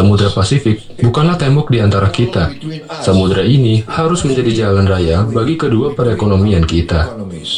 Samudra Pasifik bukanlah tembok di antara kita. Samudra ini harus menjadi jalan raya bagi kedua perekonomian kita.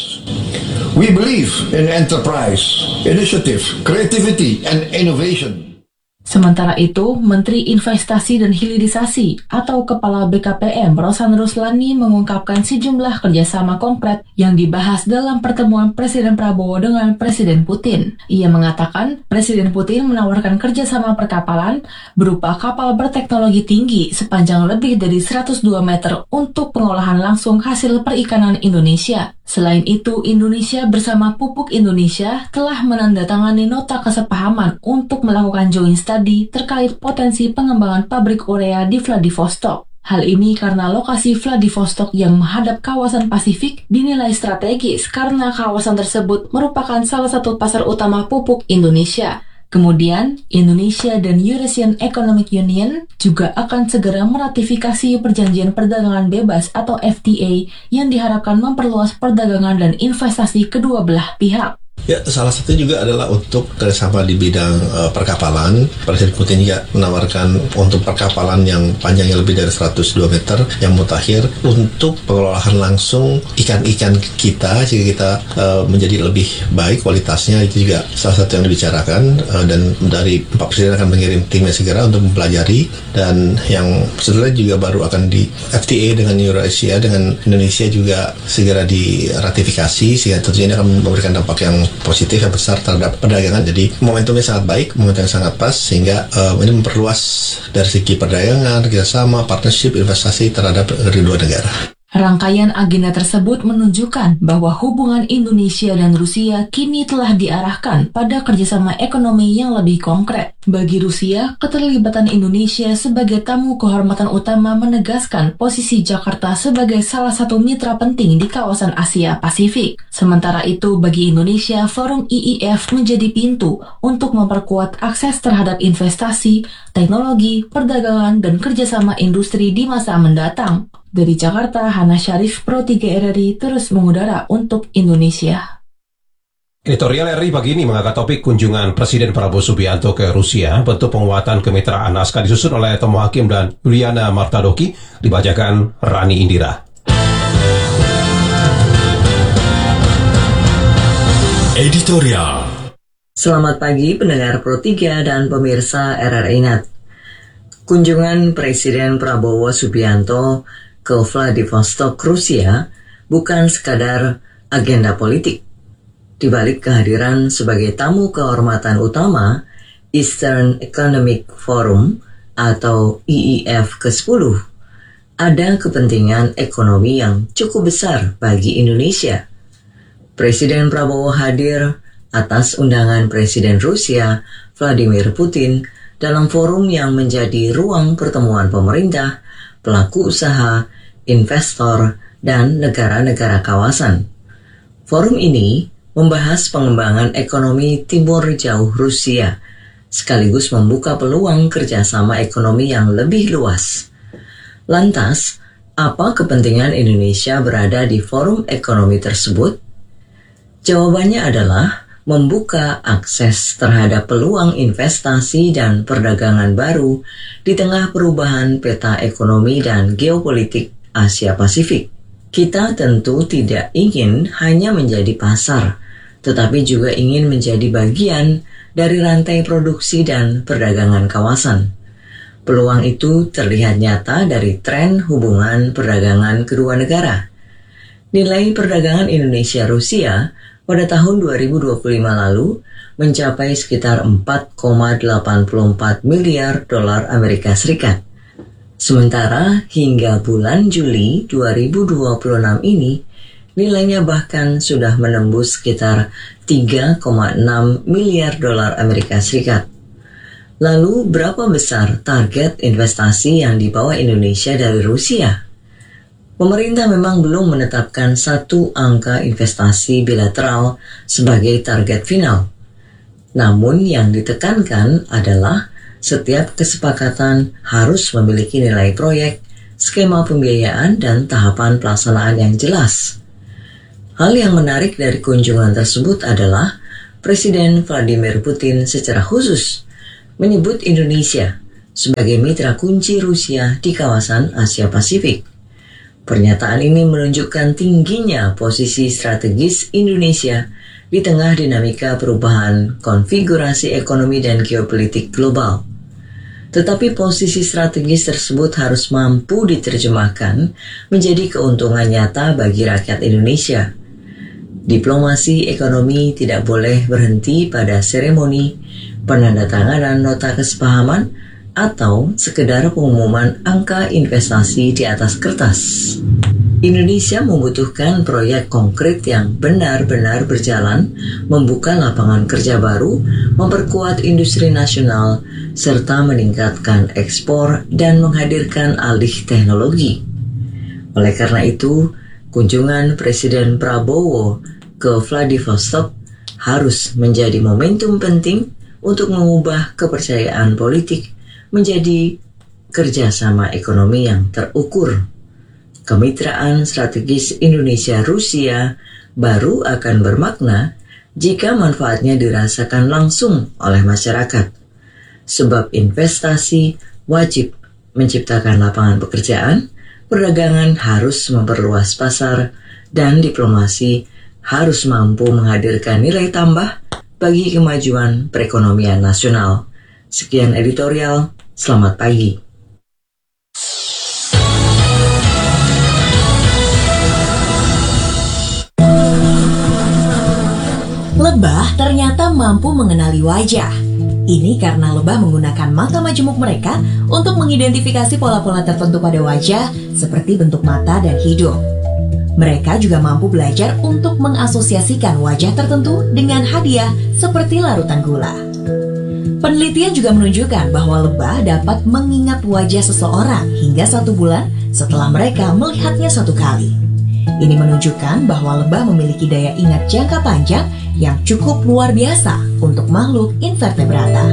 We believe in enterprise, initiative, creativity, and innovation. Sementara itu, Menteri Investasi dan Hilirisasi atau Kepala BKPM Rosan Ruslani mengungkapkan sejumlah kerjasama konkret yang dibahas dalam pertemuan Presiden Prabowo dengan Presiden Putin. Ia mengatakan Presiden Putin menawarkan kerjasama perkapalan berupa kapal berteknologi tinggi sepanjang lebih dari 102 meter untuk pengolahan langsung hasil perikanan Indonesia. Selain itu, Indonesia bersama Pupuk Indonesia telah menandatangani nota kesepahaman untuk melakukan joint study terkait potensi pengembangan pabrik urea di Vladivostok. Hal ini karena lokasi Vladivostok yang menghadap kawasan Pasifik dinilai strategis karena kawasan tersebut merupakan salah satu pasar utama pupuk Indonesia. Kemudian, Indonesia dan Eurasian Economic Union juga akan segera meratifikasi Perjanjian Perdagangan Bebas atau FTA yang diharapkan memperluas perdagangan dan investasi kedua belah pihak. Ya, salah satu juga adalah untuk kerjasama di bidang perkapalan. Presiden Putin juga menawarkan untuk perkapalan yang panjangnya lebih dari 102 meter yang mutakhir untuk pengelolaan langsung ikan-ikan kita sehingga kita menjadi lebih baik kualitasnya. Itu juga salah satu yang dibicarakan dan dari Pak Presiden akan mengirim timnya segera untuk mempelajari, dan yang sebenarnya juga baru akan di FTA dengan Eurasia dengan Indonesia juga segera diratifikasi sehingga tentunya ini akan memberikan dampak yang positif yang besar terhadap perdagangan. Jadi momentumnya sangat baik, momentum yang sangat pas sehingga ini memperluas dari segi perdagangan, kerjasama, partnership, investasi terhadap kedua negara. Rangkaian agenda tersebut menunjukkan bahwa hubungan Indonesia dan Rusia kini telah diarahkan pada kerjasama ekonomi yang lebih konkret. Bagi Rusia, keterlibatan Indonesia sebagai tamu kehormatan utama menegaskan posisi Jakarta sebagai salah satu mitra penting di kawasan Asia Pasifik. Sementara itu, bagi Indonesia, Forum IIF menjadi pintu untuk memperkuat akses terhadap investasi, teknologi, perdagangan, dan kerjasama industri di masa mendatang. Dari Jakarta, Hana Syarif, Pro 3 RRI terus mengudara untuk Indonesia. Editorial RRI pagi ini mengangkat topik kunjungan Presiden Prabowo Subianto ke Rusia, bentuk penguatan kemitraan. Naskah disusun oleh Tomo Hakim dan Yuliana Martadoki, dibacakan Rani Indira. Editorial. Selamat pagi pendengar Pro 3 dan pemirsa RRI Net. Kunjungan Presiden Prabowo Subianto ke Vladivostok, Rusia bukan sekadar agenda politik. Di balik kehadiran sebagai tamu kehormatan utama Eastern Economic Forum atau IIF ke-10, ada kepentingan ekonomi yang cukup besar bagi Indonesia. Presiden Prabowo hadir atas undangan Presiden Rusia Vladimir Putin dalam forum yang menjadi ruang pertemuan pemerintah, pelaku usaha, investor, dan negara-negara kawasan. Forum ini membahas pengembangan ekonomi timur jauh Rusia, sekaligus membuka peluang kerjasama ekonomi yang lebih luas. Lantas, apa kepentingan Indonesia berada di forum ekonomi tersebut? Jawabannya adalah membuka akses terhadap peluang investasi dan perdagangan baru di tengah perubahan peta ekonomi dan geopolitik Asia Pasifik. Kita tentu tidak ingin hanya menjadi pasar, tetapi juga ingin menjadi bagian dari rantai produksi dan perdagangan kawasan. Peluang itu terlihat nyata dari tren hubungan perdagangan kedua negara. Nilai perdagangan Indonesia-Rusia pada tahun 2025 lalu mencapai sekitar 4,84 miliar dolar Amerika Serikat. Sementara hingga bulan Juli 2026 ini, nilainya bahkan sudah menembus sekitar 3,6 miliar dolar Amerika Serikat. Lalu berapa besar target investasi yang dibawa Indonesia dari Rusia? Pemerintah memang belum menetapkan satu angka investasi bilateral sebagai target final. Namun yang ditekankan adalah setiap kesepakatan harus memiliki nilai proyek, skema pembiayaan, dan tahapan pelaksanaan yang jelas. Hal yang menarik dari kunjungan tersebut adalah Presiden Vladimir Putin secara khusus menyebut Indonesia sebagai mitra kunci Rusia di kawasan Asia Pasifik. Pernyataan ini menunjukkan tingginya posisi strategis Indonesia di tengah dinamika perubahan konfigurasi ekonomi dan geopolitik global. Tetapi posisi strategis tersebut harus mampu diterjemahkan menjadi keuntungan nyata bagi rakyat Indonesia. Diplomasi ekonomi tidak boleh berhenti pada seremoni, penandatanganan nota kesepahaman, atau sekedar pengumuman angka investasi di atas kertas. Indonesia membutuhkan proyek konkret yang benar-benar berjalan, membuka lapangan kerja baru, memperkuat industri nasional, serta meningkatkan ekspor dan menghadirkan alih teknologi. Oleh karena itu, kunjungan Presiden Prabowo ke Vladivostok harus menjadi momentum penting untuk mengubah kepercayaan politik menjadi kerjasama ekonomi yang terukur. Kemitraan strategis Indonesia-Rusia baru akan bermakna jika manfaatnya dirasakan langsung oleh masyarakat. Sebab investasi wajib menciptakan lapangan pekerjaan, perdagangan harus memperluas pasar, dan diplomasi harus mampu menghadirkan nilai tambah bagi kemajuan perekonomian nasional. Sekian editorial, selamat pagi. Lebah ternyata mampu mengenali wajah. Ini karena lebah menggunakan mata majemuk mereka untuk mengidentifikasi pola-pola tertentu pada wajah seperti bentuk mata dan hidung. Mereka juga mampu belajar untuk mengasosiasikan wajah tertentu dengan hadiah seperti larutan gula. Penelitian juga menunjukkan bahwa lebah dapat mengingat wajah seseorang hingga 1 bulan setelah mereka melihatnya 1 kali. Ini menunjukkan bahwa lebah memiliki daya ingat jangka panjang yang cukup luar biasa untuk makhluk invertebrata.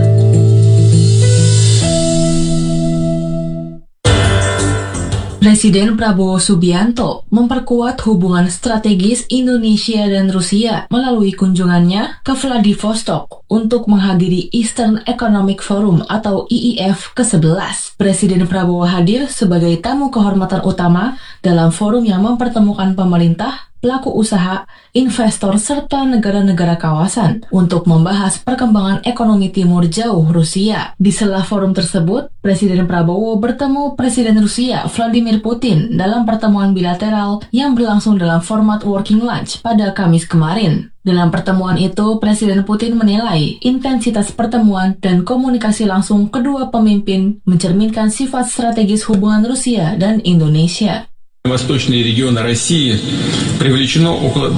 Presiden Prabowo Subianto memperkuat hubungan strategis Indonesia dan Rusia melalui kunjungannya ke Vladivostok untuk menghadiri Eastern Economic Forum atau EEF ke-11. Presiden Prabowo hadir sebagai tamu kehormatan utama dalam forum yang mempertemukan pemerintah, pelaku usaha, investor, serta negara-negara kawasan untuk membahas perkembangan ekonomi timur jauh Rusia. Di sela forum tersebut, Presiden Prabowo bertemu Presiden Rusia Vladimir Putin dalam pertemuan bilateral yang berlangsung dalam format working lunch pada Kamis kemarin. Dalam pertemuan itu, Presiden Putin menilai intensitas pertemuan dan komunikasi langsung kedua pemimpin mencerminkan sifat strategis hubungan Rusia dan Indonesia. Восточные регионы России привлечено около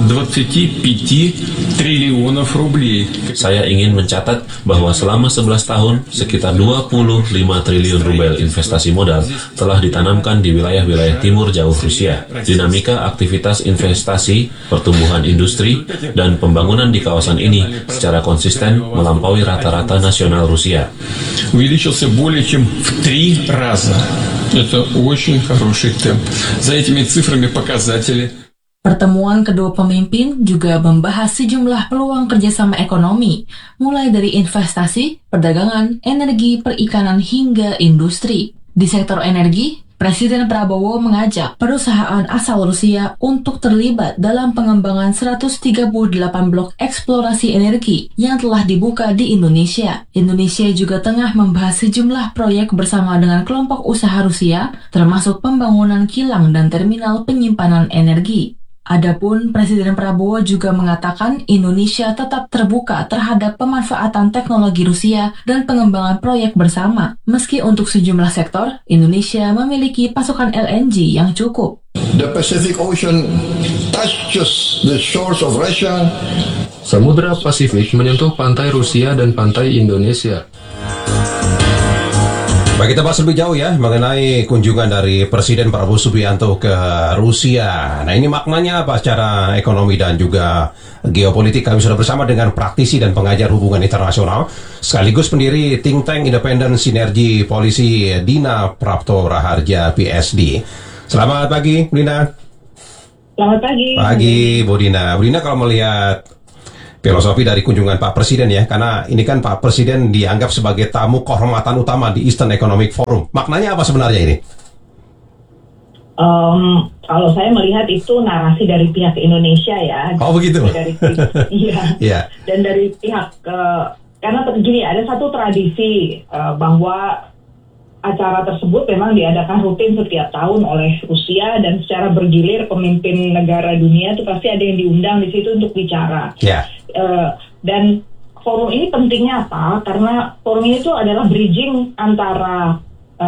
25 триллионов рублей. Saya ingin mencatat bahwa selama 11 tahun, sekitar 25 triliun rubel investasi modal telah ditanamkan di wilayah-wilayah timur jauh Rusia. Dinamika aktivitas investasi, pertumbuhan industri, dan pembangunan di kawasan ini secara konsisten melampaui rata-rata nasional Rusia. Увеличился более чем в 3 раза. Это очень хороший темп. За этими цифрами показатели. Pertemuan kedua pemimpin juga membahas sejumlah peluang kerjasama ekonomi, mulai dari investasi, perdagangan, energi, perikanan, hingga industri. Di sektor energi, Presiden Prabowo mengajak perusahaan asal Rusia untuk terlibat dalam pengembangan 138 blok eksplorasi energi yang telah dibuka di Indonesia. Indonesia juga tengah membahas sejumlah proyek bersama dengan kelompok usaha Rusia, termasuk pembangunan kilang dan terminal penyimpanan energi. Adapun Presiden Prabowo juga mengatakan Indonesia tetap terbuka terhadap pemanfaatan teknologi Rusia dan pengembangan proyek bersama. Meski untuk sejumlah sektor, Indonesia memiliki pasokan LNG yang cukup. The Pacific Ocean touches the shores of Russia. Samudra Pasifik menyentuh pantai Rusia dan pantai Indonesia. Baik, kita bahas lebih jauh ya mengenai kunjungan dari Presiden Prabowo Subianto ke Rusia. Nah, ini maknanya apa secara ekonomi dan juga geopolitik? Kami sudah bersama dengan praktisi dan pengajar hubungan internasional, sekaligus pendiri think tank independen sinergi polisi Dina Prapto Raharja PSD. Selamat pagi, Bu Dina. Selamat pagi. Pagi, Bu Dina. Bu Dina, kalau melihat filosofi dari kunjungan Pak Presiden ya, karena ini kan Pak Presiden dianggap sebagai tamu kehormatan utama di Eastern Economic Forum. Maknanya apa sebenarnya ini? Kalau saya melihat itu narasi dari pihak Indonesia ya. Oh begitu. Iya. Dan dari pihak karena begini, ada satu tradisi bahwa acara tersebut memang diadakan rutin setiap tahun oleh Rusia dan secara bergilir pemimpin negara dunia itu pasti ada yang diundang di situ untuk bicara. Dan forum ini pentingnya apa? Karena forum ini itu adalah bridging antara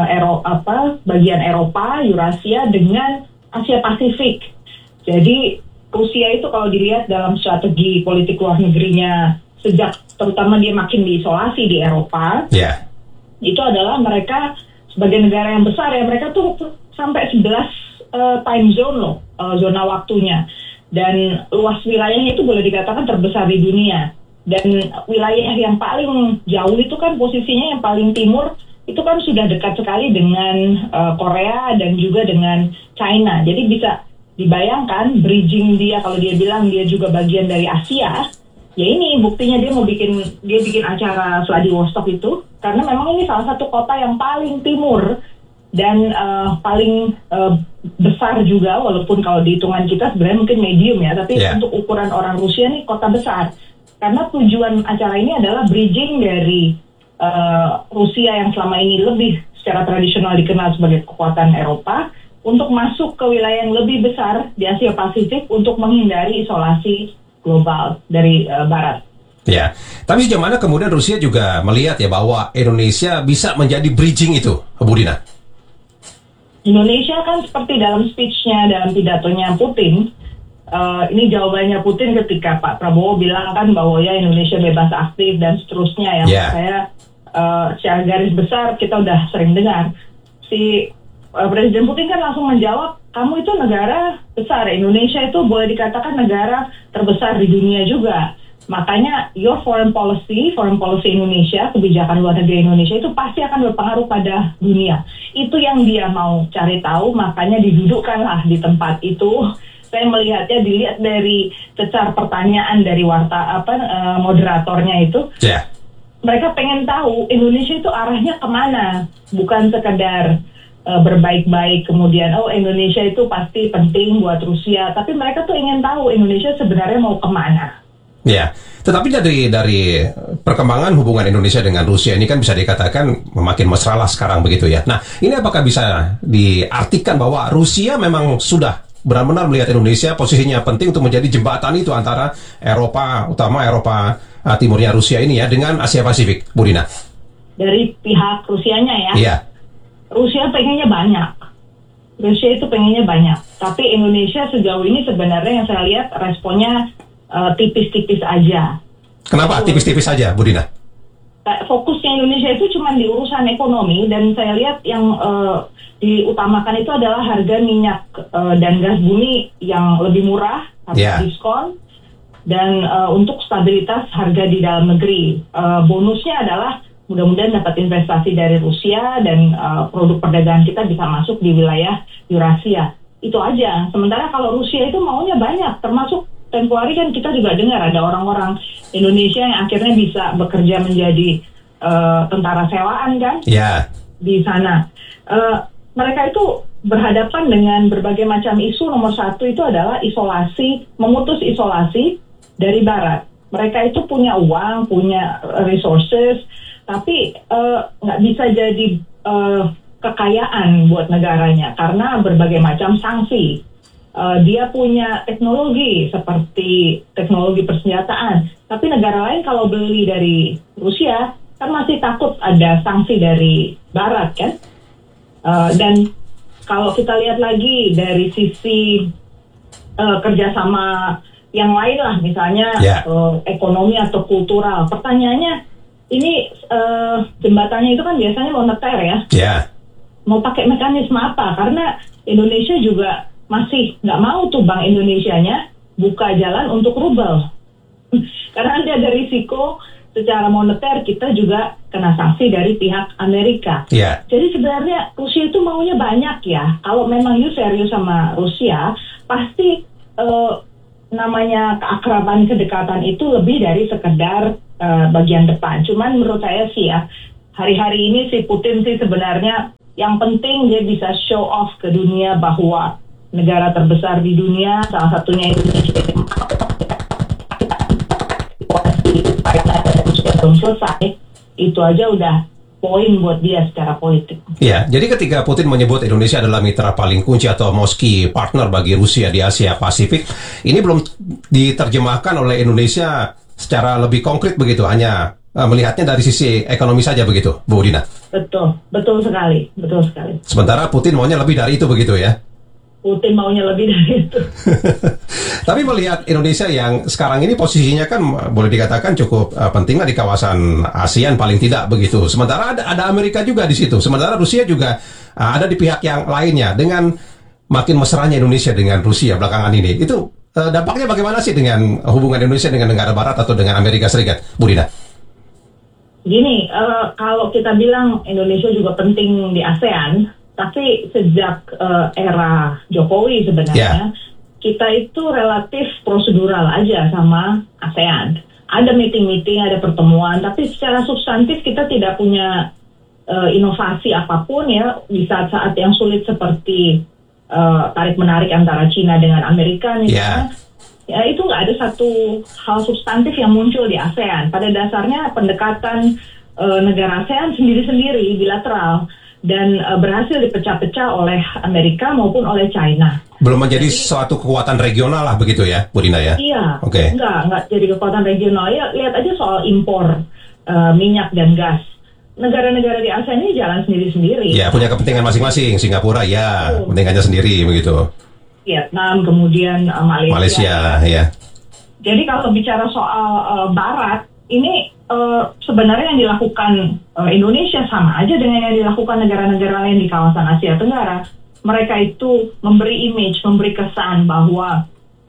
bagian Eropa, Eurasia dengan Asia Pasifik. Jadi Rusia itu kalau dilihat dalam strategi politik luar negerinya sejak terutama dia makin diisolasi di Eropa, itu adalah mereka sebagai negara yang besar ya, mereka tuh sampai 11 time zone loh, zona waktunya, dan luas wilayahnya itu boleh dikatakan terbesar di dunia. Dan wilayah yang paling jauh itu kan posisinya yang paling timur itu kan sudah dekat sekali dengan Korea dan juga dengan China. Jadi bisa dibayangkan bridging dia, kalau dia bilang dia juga bagian dari Asia, ya ini buktinya dia bikin acara Vladivostok itu karena memang ini salah satu kota yang paling timur dan paling besar juga, walaupun kalau di hitungan kita sebenarnya mungkin medium ya, tapi untuk ukuran orang Rusia nih kota besar. Karena tujuan acara ini adalah bridging dari Rusia yang selama ini lebih secara tradisional dikenal sebagai kekuatan Eropa untuk masuk ke wilayah yang lebih besar di Asia Pasifik untuk menghindari isolasi global dari Barat. Ya, tapi sejauh mana kemudian Rusia juga melihat ya bahwa Indonesia bisa menjadi bridging itu, Bu Dina? Indonesia kan seperti dalam speech-nya, dalam pidatonya Putin, ini jawabannya Putin ketika Pak Prabowo bilang kan bahwa ya Indonesia bebas aktif dan seterusnya ya. Saya secara garis besar kita udah sering dengar si Presiden Putin kan langsung menjawab, kamu itu negara besar, Indonesia itu boleh dikatakan negara terbesar di dunia juga. Makanya your foreign policy Indonesia, kebijakan luar negeri Indonesia itu pasti akan berpengaruh pada dunia. Itu yang dia mau cari tahu, makanya didudukkanlah di tempat itu. Saya melihatnya dilihat dari cecar pertanyaan dari moderatornya itu. Mereka pengen tahu Indonesia itu arahnya kemana, bukan sekedar berbaik-baik kemudian Indonesia itu pasti penting buat Rusia, tapi mereka tuh ingin tahu Indonesia sebenarnya mau kemana. Ya, tetapi dari perkembangan hubungan Indonesia dengan Rusia ini kan bisa dikatakan makin mesra lah sekarang begitu ya. Nah, ini apakah bisa diartikan bahwa Rusia memang sudah benar-benar melihat Indonesia posisinya penting untuk menjadi jembatan itu antara Eropa timurnya Rusia ini ya dengan Asia Pasifik, Bu Dina? Dari pihak Rusianya ya? Iya. Rusia pengennya banyak. Rusia itu pengennya banyak. Tapi Indonesia sejauh ini sebenarnya yang saya lihat responnya tipis-tipis aja. Kenapa tipis-tipis aja, Bu Dina? Fokusnya Indonesia itu cuma di urusan ekonomi, dan saya lihat yang diutamakan itu adalah harga minyak dan gas bumi yang lebih murah, diskon, dan untuk stabilitas harga di dalam negeri. Bonusnya adalah mudah-mudahan dapat investasi dari Rusia dan produk perdagangan kita bisa masuk di wilayah Eurasia. Itu aja. Sementara kalau Rusia itu maunya banyak, termasuk tempo hari kan kita juga dengar ada orang-orang Indonesia yang akhirnya bisa bekerja menjadi tentara sewaan kan di sana. Mereka itu berhadapan dengan berbagai macam isu. Nomor satu itu adalah isolasi, memutus isolasi dari Barat. Mereka itu punya uang, punya resources, tapi nggak bisa jadi kekayaan buat negaranya karena berbagai macam sanksi. Dia punya teknologi seperti teknologi persenjataan, tapi negara lain kalau beli dari Rusia kan masih takut ada sanksi dari Barat kan. Dan kalau kita lihat lagi dari sisi kerjasama yang lain lah, misalnya ekonomi atau kultural, pertanyaannya ini jembatannya itu kan biasanya moneter ya. Mau pakai mekanisme apa? Karena Indonesia juga masih nggak mau tuh Bank Indonesianya buka jalan untuk rubel. Karena nanti ada risiko secara moneter kita juga kena sanksi dari pihak Amerika. Jadi sebenarnya Rusia itu maunya banyak ya. Kalau memang you serius sama Rusia, pasti namanya keakraban, kedekatan itu lebih dari sekedar bagian depan. Cuman menurut saya sih ya, hari-hari ini si Putin sih sebenarnya yang penting dia bisa show off ke dunia bahwa negara terbesar di dunia, salah satunya Indonesia, belum selesai, itu aja udah poin buat dia secara politik. Ya, jadi ketika Putin menyebut Indonesia adalah mitra paling kunci atau most key partner bagi Rusia di Asia Pasifik, ini belum diterjemahkan oleh Indonesia secara lebih konkret begitu, hanya melihatnya dari sisi ekonomi saja begitu, Bu Dina? Betul sekali. Sementara Putin maunya lebih dari itu begitu ya? Putin maunya lebih dari itu. Tapi melihat Indonesia yang sekarang ini posisinya kan boleh dikatakan cukup penting di kawasan ASEAN paling tidak begitu. Sementara ada Amerika juga di situ. Sementara Rusia juga ada di pihak yang lainnya. Dengan makin mesranya Indonesia dengan Rusia belakangan ini, itu dampaknya bagaimana sih dengan hubungan Indonesia dengan negara Barat atau dengan Amerika Serikat, Bu Dina? Gini, kalau kita bilang Indonesia juga penting di ASEAN, tapi sejak era Jokowi sebenarnya, kita itu relatif prosedural aja sama ASEAN. Ada meeting-meeting, ada pertemuan, tapi secara substantif kita tidak punya inovasi apapun ya, di saat-saat yang sulit seperti tarik-menarik antara Cina dengan Amerika misalnya. Ya, itu nggak ada satu hal substantif yang muncul di ASEAN. Pada dasarnya pendekatan negara ASEAN sendiri-sendiri, bilateral, dan berhasil dipecah-pecah oleh Amerika maupun oleh China. Belum menjadi suatu kekuatan regional lah begitu ya, Bu Dina ya? Iya, okay. Enggak jadi kekuatan regional. Ya, lihat aja soal impor minyak dan gas. Negara-negara di ASEAN ini jalan sendiri-sendiri. Ya, punya kepentingan masing-masing. Singapura ya, kepentingannya sendiri begitu. Vietnam, kemudian Malaysia, ya. Jadi kalau bicara soal Barat, ini sebenarnya yang dilakukan Indonesia sama aja dengan yang dilakukan negara-negara lain di kawasan Asia Tenggara. Mereka itu memberi image, memberi kesan bahwa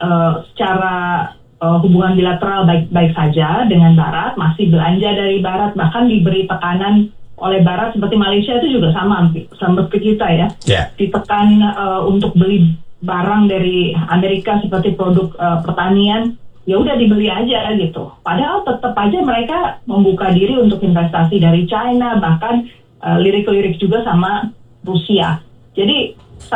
secara hubungan bilateral baik-baik saja dengan Barat, masih belanja dari Barat, bahkan diberi tekanan oleh Barat, seperti Malaysia itu juga sama ke kita ya. Ditekan untuk beli barang dari Amerika seperti produk pertanian, ya udah dibeli aja gitu. Padahal tetap aja mereka membuka diri untuk investasi dari China, bahkan lirik-lirik juga sama Rusia. Jadi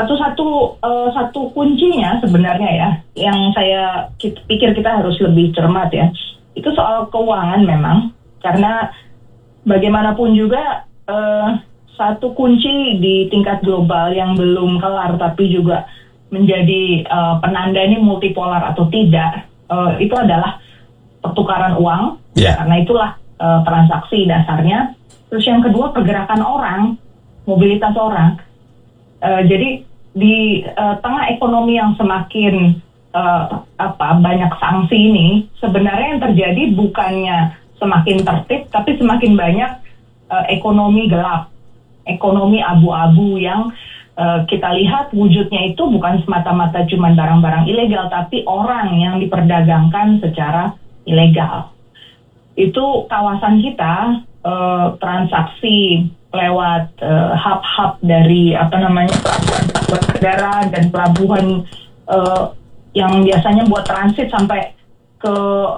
satu kuncinya sebenarnya ya, yang saya pikir kita harus lebih cermat ya, itu soal keuangan memang, karena bagaimanapun juga satu kunci di tingkat global yang belum kelar tapi juga menjadi penanda ini multipolar atau tidak, itu adalah pertukaran uang, karena itulah transaksi dasarnya. Terus yang kedua pergerakan orang, mobilitas orang. Jadi di tengah ekonomi yang semakin banyak sanksi ini, sebenarnya yang terjadi bukannya semakin tertib, tapi semakin banyak ekonomi gelap, ekonomi abu-abu yang kita lihat wujudnya itu bukan semata-mata cuma barang-barang ilegal, tapi orang yang diperdagangkan secara ilegal. Itu kawasan kita transaksi lewat hub-hub dari pelabuhan negara dan pelabuhan yang biasanya buat transit sampai ke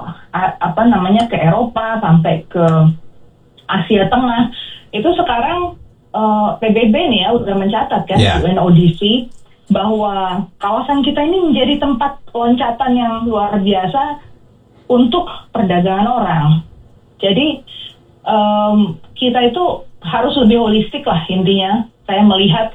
ke Eropa, sampai ke Asia Tengah. Itu sekarang PBB nih ya udah mencatat kan, UNODC, bahwa kawasan kita ini menjadi tempat loncatan yang luar biasa untuk perdagangan orang. Jadi kita itu harus lebih holistik lah intinya. Saya melihat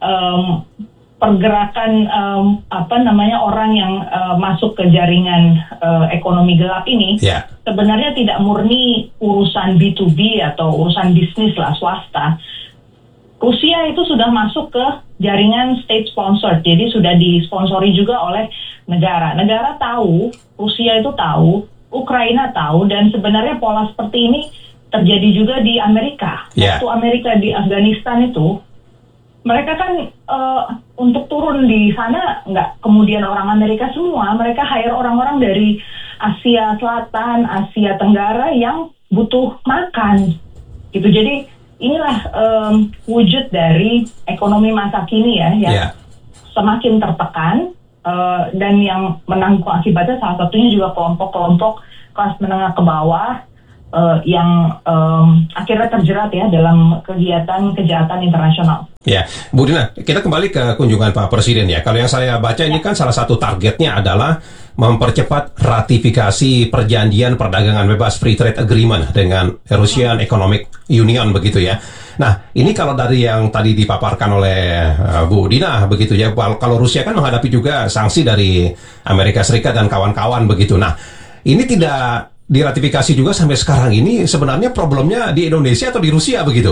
pergerakan orang yang masuk ke jaringan ekonomi gelap ini sebenarnya tidak murni urusan B2B atau urusan bisnis lah, swasta. Rusia itu sudah masuk ke jaringan state sponsored, jadi sudah disponsori juga oleh negara. Negara tahu, Rusia itu tahu, Ukraina tahu, dan sebenarnya pola seperti ini terjadi juga di Amerika. Waktu Amerika di Afghanistan itu, mereka kan untuk turun di sana nggak kemudian orang Amerika semua, mereka hire orang-orang dari Asia Selatan, Asia Tenggara yang butuh makan, gitu. Jadi inilah wujud dari ekonomi masa kini ya, yang semakin tertekan, dan yang menanggung akibatnya salah satunya juga kelompok-kelompok kelas menengah ke bawah yang akhirnya terjerat ya dalam kegiatan kejahatan internasional. Ya, Bu Dina, kita kembali ke kunjungan Pak Presiden ya. Kalau yang saya baca ini kan salah satu targetnya adalah mempercepat ratifikasi perjanjian perdagangan bebas Free Trade Agreement dengan Eurasian Economic Union begitu ya. Nah, ini kalau dari yang tadi dipaparkan oleh Bu Dina begitu ya, kalau Rusia kan menghadapi juga sanksi dari Amerika Serikat dan kawan-kawan begitu. Nah, ini tidak diratifikasi juga sampai sekarang ini, sebenarnya problemnya di Indonesia atau di Rusia begitu?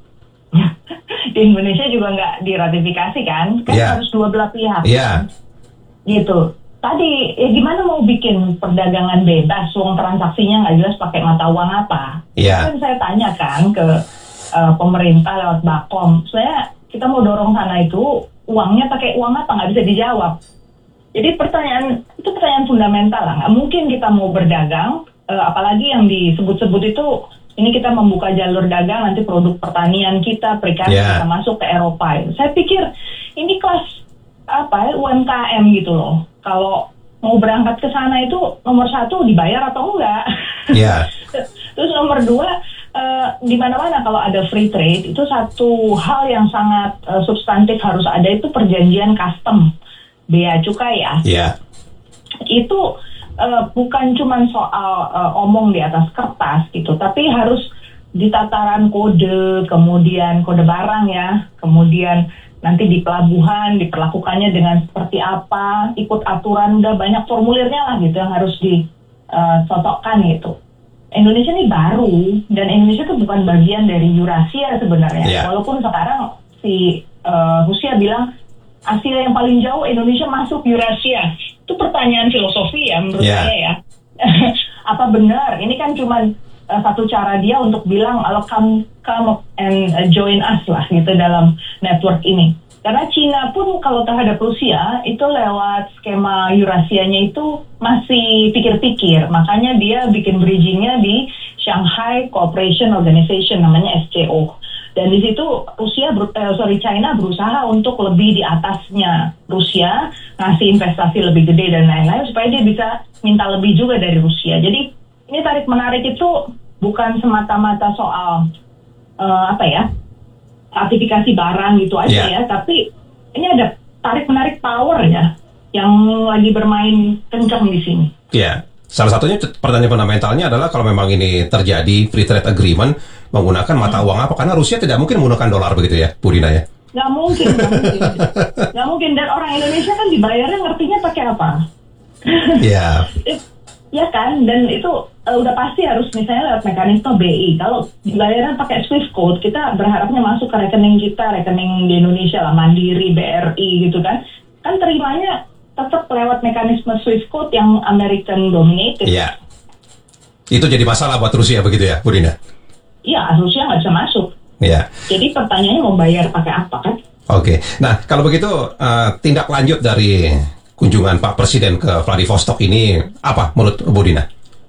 Di Indonesia juga nggak diratifikasi kan harus dua belah pihak. Iya. Gitu. Tadi gimana mau bikin perdagangan bebas, uang transaksinya nggak jelas pakai mata uang apa? Iya. Kan saya tanyakan ke pemerintah lewat Bakom, saya kita mau dorong sana itu uangnya pakai uang apa, nggak bisa dijawab. Jadi pertanyaan fundamental lah. Nggak mungkin kita mau berdagang, apalagi yang disebut-sebut itu ini kita membuka jalur dagang, nanti produk pertanian kita, perikanan kita masuk ke Eropa. Saya pikir ini kelas UMKM gitu loh. Kalau mau berangkat ke sana itu nomor satu dibayar atau enggak. Yeah. Terus nomor dua, di mana-mana kalau ada free trade itu satu hal yang sangat substantif harus ada itu perjanjian custom, bea cukai ya. Yeah. Itu bukan cuma soal omong di atas kertas gitu, tapi harus di tataran kode, kemudian kode barang ya, kemudian nanti di pelabuhan diperlakukannya dengan seperti apa, ikut aturan, udah banyak formulirnya lah gitu yang harus dicocokkan gitu. Indonesia ini baru, dan Indonesia itu bukan bagian dari Eurasia sebenarnya. Walaupun sekarang si Rusia bilang Asia yang paling jauh, Indonesia masuk Eurasia. Itu pertanyaan filosofi ya menurut saya ya. Apa benar? Ini kan cuma satu cara dia untuk bilang come and join us lah gitu dalam network ini. Karena Cina pun kalau terhadap Rusia itu lewat skema Eurasianya itu masih pikir-pikir. Makanya dia bikin bridgingnya di Shanghai Cooperation Organization, namanya SCO. Dan di situ China berusaha untuk lebih di atasnya Rusia, ngasih investasi lebih gede dan lain-lain supaya dia bisa minta lebih juga dari Rusia. Jadi ini tarik-menarik itu bukan semata-mata soal ratifikasi barang gitu aja ya, tapi ini ada tarik-menarik power ya yang lagi bermain kencang di sini. Iya. Salah satunya pertanyaan fundamentalnya adalah kalau memang ini terjadi free trade agreement menggunakan mata uang apa? Karena Rusia tidak mungkin menggunakan dolar begitu ya, Bu Dina ya? Nggak mungkin. Nggak mungkin. Dan orang Indonesia kan dibayarnya ngertinya pakai apa? Iya. Ya kan, dan itu udah pasti harus misalnya lewat mekanisme BI. Kalau dibayarnya pakai Swift Code, kita berharapnya masuk ke rekening kita, rekening di Indonesia lah, Mandiri, BRI gitu kan. Kan terimanya tetap lewat mekanisme Swift Code yang American dominated. Iya. Itu jadi masalah buat Rusia begitu ya, Bu Dina? Iya, Rusia nggak bisa masuk. Iya. Jadi pertanyaannya mau bayar pakai apa kan? Oke. Nah, kalau begitu tindak lanjut dari kunjungan Pak Presiden ke Vladivostok ini apa menurut Bu Dina?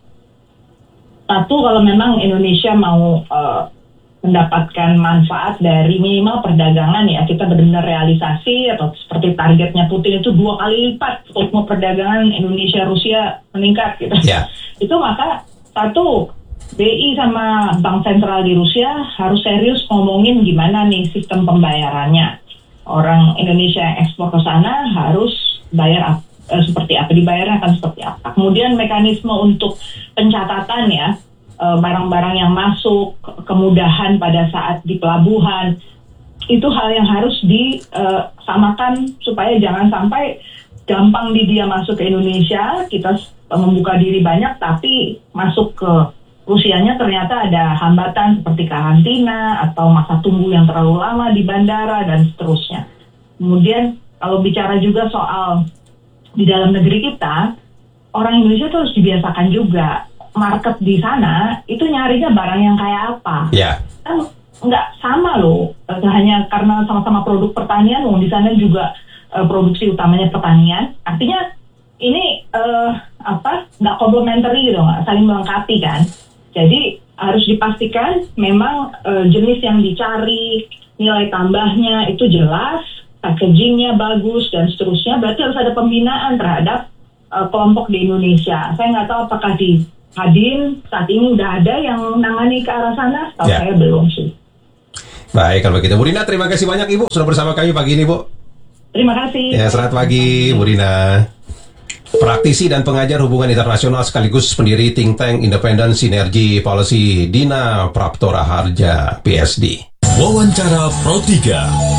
Satu, kalau memang Indonesia mau mendapatkan manfaat dari minimal perdagangan ya, kita benar-benar realisasi atau seperti targetnya Putin itu 2 kali lipat volume perdagangan Indonesia-Rusia meningkat gitu. Yeah. Itu maka satu, BI sama Bank Sentral di Rusia harus serius ngomongin gimana nih sistem pembayarannya. Orang Indonesia yang ekspor ke sana harus bayar seperti apa, dibayarnya akan seperti apa. Kemudian mekanisme untuk pencatatan ya, barang-barang yang masuk, kemudahan pada saat di pelabuhan, itu hal yang harus disamakan supaya jangan sampai gampang dia masuk ke Indonesia, kita membuka diri banyak, tapi masuk ke Rusianya ternyata ada hambatan seperti karantina atau masa tunggu yang terlalu lama di bandara dan seterusnya. Kemudian kalau bicara juga soal di dalam negeri kita, orang Indonesia itu harus dibiasakan juga market di sana itu nyarinya barang yang kayak apa. Yeah. Kan nggak sama loh, hanya karena sama-sama produk pertanian, di sana juga produksi utamanya pertanian. Artinya ini nggak komplementari gitu, nggak saling melengkapi kan. Jadi harus dipastikan memang jenis yang dicari, nilai tambahnya itu jelas, packagingnya bagus dan seterusnya, berarti harus ada pembinaan terhadap kelompok di Indonesia. Saya nggak tahu apakah di Kadin saat ini udah ada yang nangani ke arah sana, tahu saya belum sih. Baik, kalau begitu Bu Rina, terima kasih banyak Ibu sudah bersama kami pagi ini, Bu. Terima kasih. Ya, selamat pagi Bu Rina. Praktisi dan pengajar hubungan internasional sekaligus pendiri think tank Independent Synergy Policy, Dina Praptora Harja, PSD. Wawancara Pro 3.